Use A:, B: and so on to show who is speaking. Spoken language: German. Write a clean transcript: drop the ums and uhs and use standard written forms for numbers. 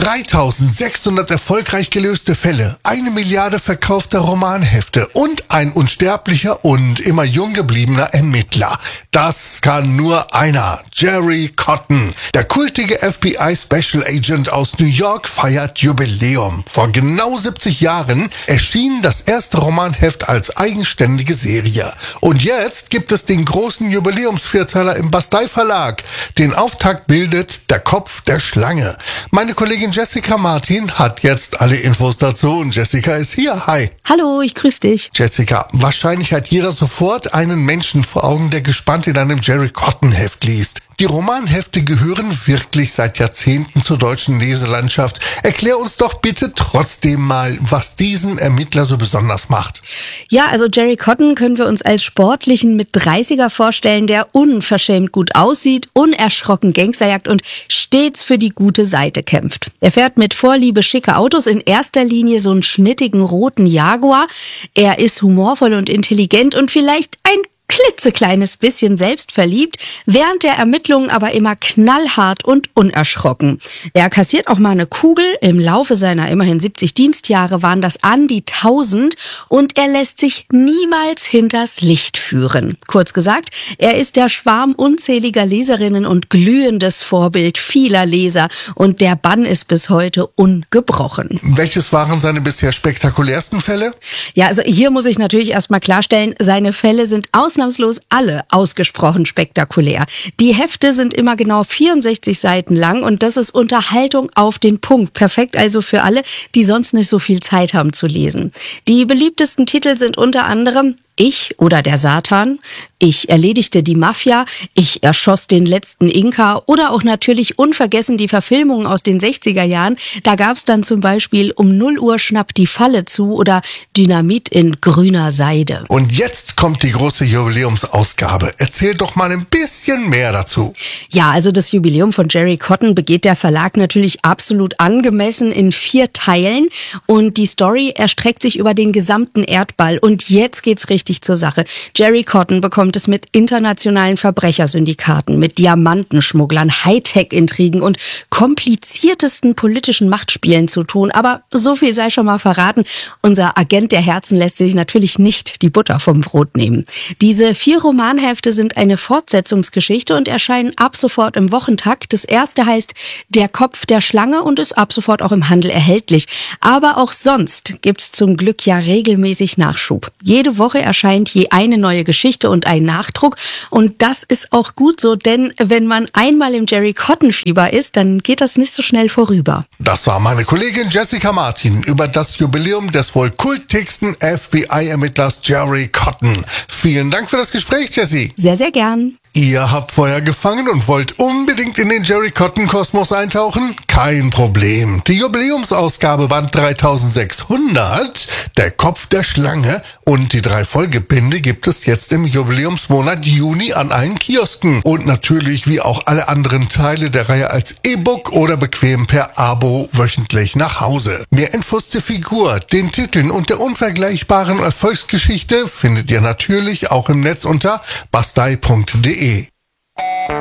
A: 3600 erfolgreich gelöste Fälle, 1 Milliarde verkaufter Romanhefte und ein unsterblicher und immer jung gebliebener Ermittler. Das kann nur einer, Jerry Cotton. Der kultige FBI Special Agent aus New York feiert Jubiläum. Vor genau 70 Jahren erschien das erste Romanheft als eigenständige Serie. Und jetzt gibt es den großen Jubiläumsvierteiler im Bastei Verlag. Den Auftakt bildet Der Kopf der Schlange. Meine Kollegin Jessica Martin hat jetzt alle Infos dazu und Jessica ist hier. Hi.
B: Hallo, ich grüße dich.
A: Jessica, wahrscheinlich hat jeder sofort einen Menschen vor Augen, der gespannt in einem Jerry Cotton Heft liest. Die Romanhefte gehören wirklich seit Jahrzehnten zur deutschen Leselandschaft. Erklär uns doch bitte trotzdem mal, was diesen Ermittler so besonders macht.
B: Ja, also Jerry Cotton können wir uns als sportlichen Mit-30er vorstellen, der unverschämt gut aussieht, unerschrocken Gangster jagt und stets für die gute Seite kämpft. Er fährt mit Vorliebe schicke Autos, in erster Linie so einen schnittigen roten Jaguar. Er ist humorvoll und intelligent und vielleicht ein klitzekleines bisschen selbstverliebt, während der Ermittlungen aber immer knallhart und unerschrocken. Er kassiert auch mal eine Kugel. Im Laufe seiner immerhin 70 Dienstjahre waren das an die 1000 und er lässt sich niemals hinters Licht führen. Kurz gesagt, er ist der Schwarm unzähliger Leserinnen und glühendes Vorbild vieler Leser und der Bann ist bis heute ungebrochen.
A: Welches waren seine bisher spektakulärsten Fälle?
B: Ja, also hier muss ich natürlich erstmal klarstellen, seine Fälle sind ausnahmslos alle ausgesprochen spektakulär. Die Hefte sind immer genau 64 Seiten lang und das ist Unterhaltung auf den Punkt. Perfekt also für alle, die sonst nicht so viel Zeit haben zu lesen. Die beliebtesten Titel sind unter anderem Ich oder der Satan, Ich erledigte die Mafia, Ich erschoss den letzten Inka oder auch natürlich unvergessen die Verfilmungen aus den 60er Jahren. Da gab's dann zum Beispiel Um 0 Uhr schnappt die Falle zu oder Dynamit in grüner Seide.
A: Und jetzt kommt die große Jubiläumsausgabe. Erzähl doch mal ein bisschen mehr dazu.
B: Ja, also das Jubiläum von Jerry Cotton begeht der Verlag natürlich absolut angemessen in 4 Teilen und die Story erstreckt sich über den gesamten Erdball und jetzt geht's richtig zur Sache. Jerry Cotton bekommt es mit internationalen Verbrechersyndikaten, mit Diamantenschmugglern, Hightech-Intrigen und kompliziertesten politischen Machtspielen zu tun. Aber so viel sei schon mal verraten, unser Agent der Herzen lässt sich natürlich nicht die Butter vom Brot nehmen. Diese 4 Romanhefte sind eine Fortsetzungsgeschichte und erscheinen ab sofort im Wochentakt. Das erste heißt Der Kopf der Schlange und ist ab sofort auch im Handel erhältlich. Aber auch sonst gibt's zum Glück ja regelmäßig Nachschub. Jede Woche erscheint je eine neue Geschichte und ein Nachdruck. Und das ist auch gut so, denn wenn man einmal im Jerry Cotton-Fieber ist, dann geht das nicht so schnell vorüber.
A: Das war meine Kollegin Jessica Martin über das Jubiläum des wohl kultigsten FBI-Ermittlers Jerry Cotton. Vielen Dank für das Gespräch, Jessie.
B: Sehr, sehr gern.
A: Ihr habt Feuer gefangen und wollt unbedingt in den Jerry Cotton-Kosmos eintauchen? Kein Problem. Die Jubiläumsausgabe Band 3600, Der Kopf der Schlange und die 3 Folgebände gibt es jetzt im Jubiläumsmonat Juni an allen Kiosken. Und natürlich wie auch alle anderen Teile der Reihe als E-Book oder bequem per Abo wöchentlich nach Hause. Mehr Infos zur Figur, den Titeln und der unvergleichbaren Erfolgsgeschichte findet ihr natürlich auch im Netz unter bastei.de.